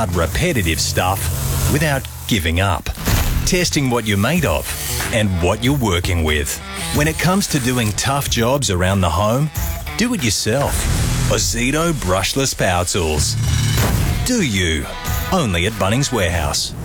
hard, repetitive stuff without giving up. Testing what you're made of and what you're working with. When it comes to doing tough jobs around the home, do it yourself. Ozito Brushless Power Tools. Do you? Only at Bunnings Warehouse.